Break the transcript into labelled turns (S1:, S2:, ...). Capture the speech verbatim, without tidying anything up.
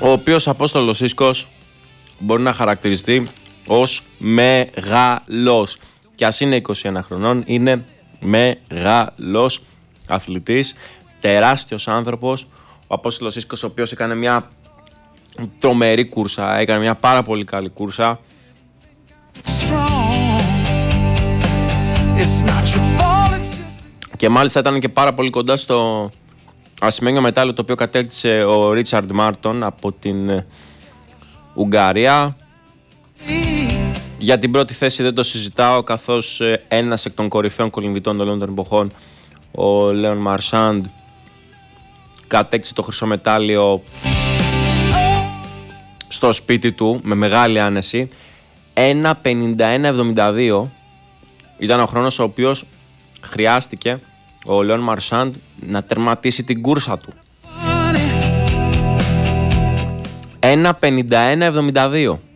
S1: ο οποίος Απόστολος Ίσκος μπορεί να χαρακτηριστεί ως μεγάλος. Και ας είναι είκοσι ένα χρονών, είναι μεγάλος αθλητής, τεράστιος άνθρωπος. Ο Απόστολος Ίσκος, ο οποίος έκανε μια τρομερή κούρσα, έκανε μια πάρα πολύ καλή κούρσα. Και μάλιστα ήταν και πάρα πολύ κοντά στο ασημένιο μετάλλιο το οποίο κατέκτησε ο Ρίτσαρντ Μάρτον από την Ουγγαρία. Για την πρώτη θέση δεν το συζητάω, καθώς ένας εκ των κορυφαίων κολυμβητών όλων των εποχών, ο Λέον Μαρσάντ, κατέκτησε το χρυσό μετάλλιο στο σπίτι του με μεγάλη άνεση. ένα πενήντα ένα εβδομήντα δύο ήταν ο χρόνος ο οποίος χρειάστηκε ο Λέον Μαρσάντ να τερματίσει την κούρσα του. ένα πενήντα ένα εβδομήντα δύο.